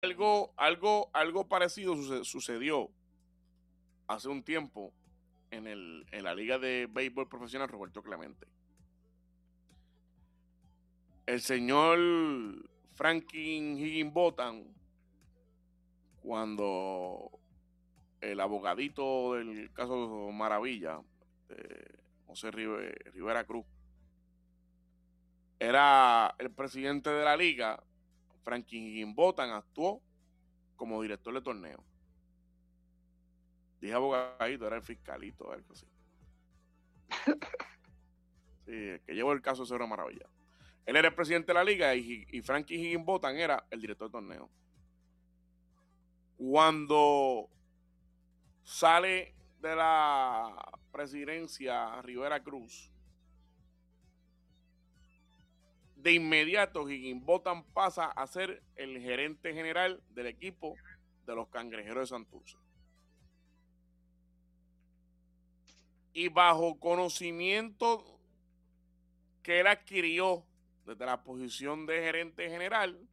Algo parecido sucedió hace un tiempo en la Liga de Béisbol Profesional Roberto Clemente. El señor Franklin Higginbotham, cuando el abogadito del caso Maravilla, José Rivera Cruz, era el presidente de la liga, Franklin Higginbotham actuó como director de torneo. Dije abogadito, era el fiscalito, algo así. Sí, el que llevó el caso Cerro Maravilla. Él era el presidente de la liga y Frankie Higginbotham era el director del torneo. Cuando sale de la presidencia Rivera Cruz, de inmediato Higginbotham pasa a ser el gerente general del equipo de los Cangrejeros de Santurce. Y bajo conocimiento que él adquirió desde la posición de gerente general,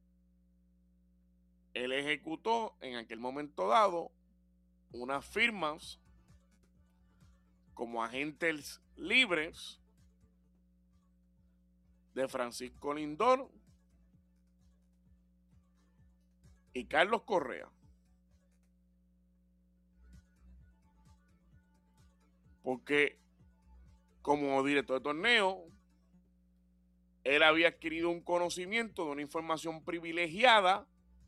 él ejecutó en aquel momento dado unas firmas como agentes libres de Francisco Lindor y Carlos Correa. Porque como director de torneo, él había adquirido un conocimiento de una información privilegiada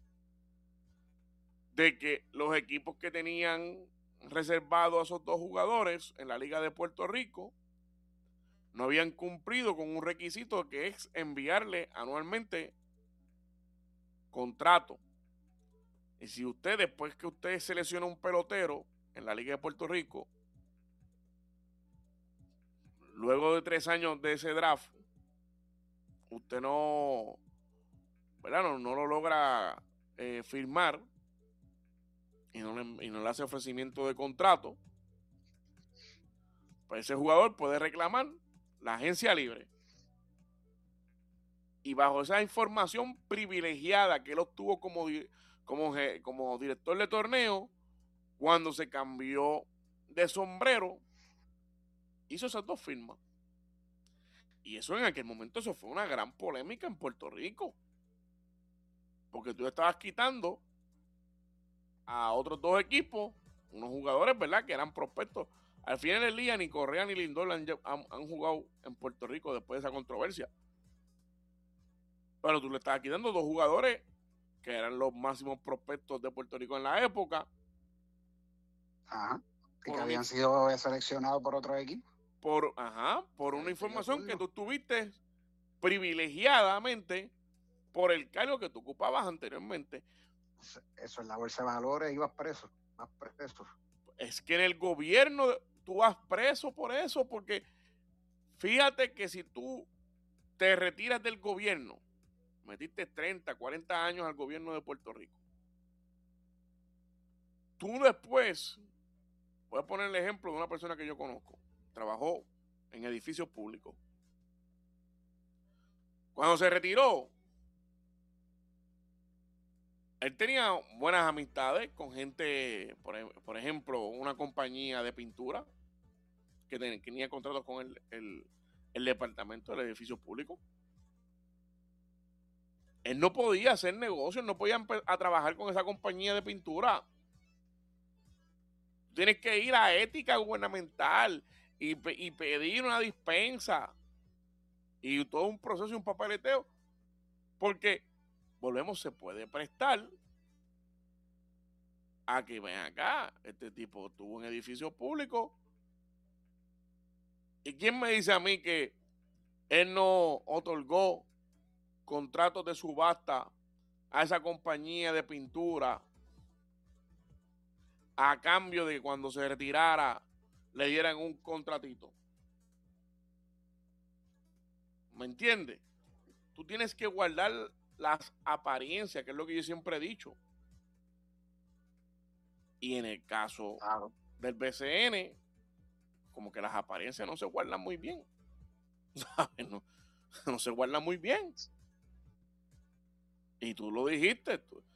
de que los equipos que tenían reservados a esos dos jugadores en la Liga de Puerto Rico no habían cumplido con un requisito que es enviarle anualmente contrato. Y si usted, después que usted selecciona un pelotero en la Liga de Puerto Rico, luego de 3 años de ese draft, usted no, ¿verdad? No lo logra firmar y no le hace ofrecimiento de contrato, pues ese jugador puede reclamar la agencia libre. Y bajo esa información privilegiada que él obtuvo como director de torneo, cuando se cambió de sombrero, hizo esas dos firmas. Y eso en aquel momento eso fue una gran polémica en Puerto Rico. Porque tú estabas quitando a otros dos equipos, unos jugadores, ¿verdad? Que eran prospectos. Al final del día ni Correa ni Lindor han jugado en Puerto Rico después de esa controversia. Pero tú le estabas quitando dos jugadores que eran los máximos prospectos de Puerto Rico en la época. Ajá. Y que habían sido seleccionados por otro equipo. Por una información que tú tuviste privilegiadamente por el cargo que tú ocupabas anteriormente. Eso en la bolsa de valores ibas preso, más preso. Es que en el gobierno tú vas preso por eso, porque fíjate que si tú te retiras del gobierno, metiste 30, 40 años al gobierno de Puerto Rico, tú después, voy a poner el ejemplo de una persona que yo conozco, trabajó en edificios públicos. Cuando se retiró, él tenía buenas amistades con gente, por ejemplo, una compañía de pintura que tenía contratos con el departamento del edificio público. Él no podía hacer negocios, no podía a trabajar con esa compañía de pintura. Tienes que ir a ética gubernamental y pedir una dispensa y todo un proceso y un papeleteo, porque, volvemos, se puede prestar a que ven acá, este tipo tuvo un edificio público. ¿Y quién me dice a mí que él no otorgó contratos de subasta a esa compañía de pintura a cambio de que cuando se retirara le dieran un contratito? ¿Me entiendes? Tú tienes que guardar las apariencias, que es lo que yo siempre he dicho. Y en el caso del BCN, como que las apariencias no se guardan muy bien. ¿Sabes? No se guardan muy bien. Y tú lo dijiste,